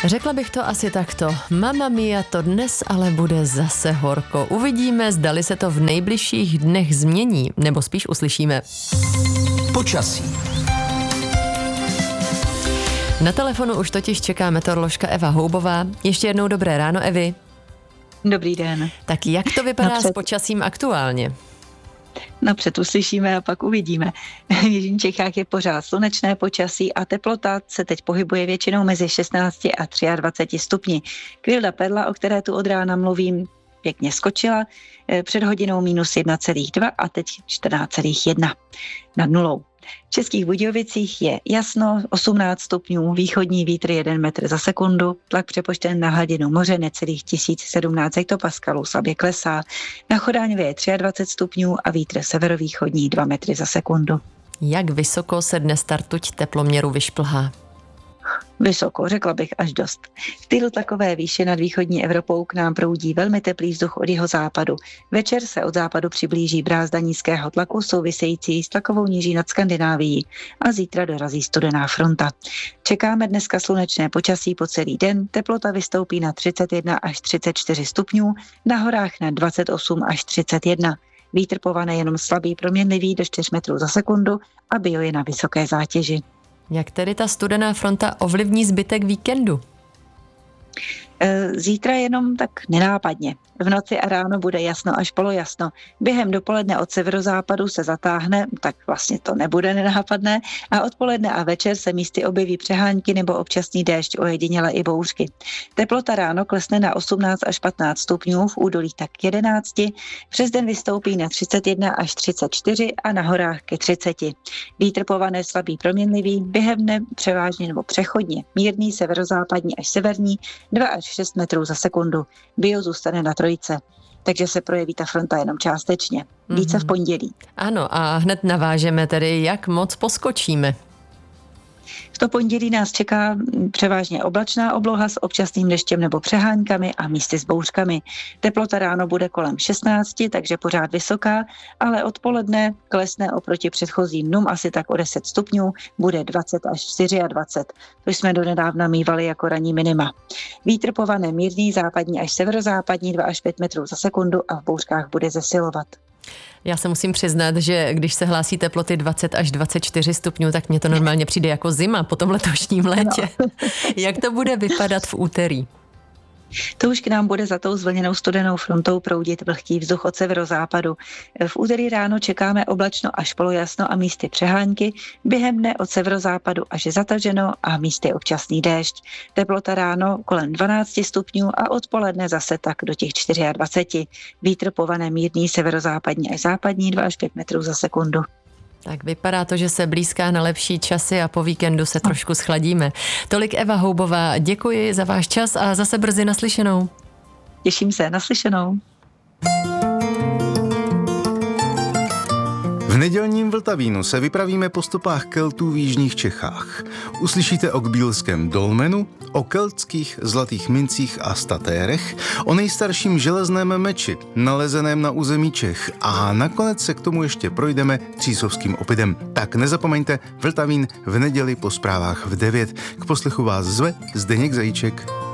Řekla bych to asi takto. Mamma mia, to dnes ale bude zase horko. Uvidíme, zdali se to v nejbližších dnech změní, nebo spíš uslyšíme. Počasí. Na telefonu už totiž čeká meteoroložka Eva Houbová. Ještě jednou dobré ráno, Evi. Dobrý den. Tak jak to vypadá s počasím aktuálně? Napřed uslyšíme a pak uvidíme. V jižních Čechách je pořád slunečné počasí a teplota se teď pohybuje většinou mezi 16 a 23 stupni. Kvilda Perla, o které tu od rána mluvím, pěkně skočila. Před hodinou minus 1,2 a teď 14,1 nad nulou. V Českých Budějovicích je jasno, 18 stupňů, východní vítr 1 metr za sekundu, tlak přepočten na hladinu moře necelých 1017 hektopaskalů, slabě klesá. Na Chodáňově je 23 stupňů a vítr severovýchodní 2 metry za sekundu. Jak vysoko se dnes tartuť teploměru vyšplhá? Vysoko, řekla bych až dost. V týlu takové výše nad východní Evropou k nám proudí velmi teplý vzduch od jeho západu. Večer se od západu přiblíží brázda nízkého tlaku související s tlakovou níží nad Skandinávií a zítra dorazí studená fronta. Čekáme dneska slunečné počasí po celý den, teplota vystoupí na 31 až 34 stupňů, na horách na 28 až 31. Vítr povane jenom slabý proměnlivý do 4 metrů za sekundu a bio je na vysoké zátěži. Jak tedy ta studená fronta ovlivní zbytek víkendu? Zítra jenom tak nenápadně. V noci a ráno bude jasno až polojasno. Během dopoledne od severozápadu se zatáhne, tak vlastně to nebude nenápadné, a odpoledne a večer se místy objeví přehánky nebo občasný déšť, ojediněle i bouřky. Teplota ráno klesne na 18 až 15 stupňů, v údolích tak k 11, přes den vystoupí na 31 až 34 a na horách ke 30. Vítr povane slabý proměnlivý, během dne převážně nebo přechodně mírný severozápadní až severní 2 až 6 metrů za sekundu. Bio zůstane na trojce, takže se projeví ta fronta jenom částečně. Více v pondělí. Ano, a hned navážeme tedy, jak moc poskočíme. V to pondělí nás čeká převážně oblačná obloha s občasným deštěm nebo přeháňkami a místy s bouřkami. Teplota ráno bude kolem 16, takže pořád vysoká, ale odpoledne klesne oproti předchozím dnům asi tak o 10 stupňů, bude 20 až 24. To jsme donedávna mívali jako ranní minima. Vítr povane mírný západní až severozápadní 2 až 5 metrů za sekundu a v bouřkách bude zesilovat. Já se musím přiznat, že když se hlásí teploty 20 až 24 stupňů, tak mně to normálně přijde jako zima po tom letošním létě. No. Jak to bude vypadat v úterý? To už k nám bude za tou zvlněnou studenou frontou proudit vlhký vzduch od severozápadu. V úterý ráno čekáme oblačno až polojasno a místy přehánky, během dne od severozápadu až zataženo a místy občasný déšť. Teplota ráno kolem 12 stupňů a odpoledne zase tak do těch 24. Vítr povane mírný severozápadní až západní 2 až 5 metrů za sekundu. Tak vypadá to, že se blízká na lepší časy a po víkendu se trošku schladíme. Tolik Eva Houbová, děkuji za váš čas a zase brzy naslyšenou. Těším se, naslyšenou. V nedělním Vltavínu se vypravíme po stopách Keltů v jižních Čechách. Uslyšíte o kbílském dolmenu, o keltských zlatých mincích a statérech, o nejstarším železném meči, nalezeném na území Čech, a nakonec se k tomu ještě projdeme Třísovským opidem. Tak nezapomeňte, Vltavín v neděli po zprávách v 9. K poslechu vás zve Zdeněk Zajíček.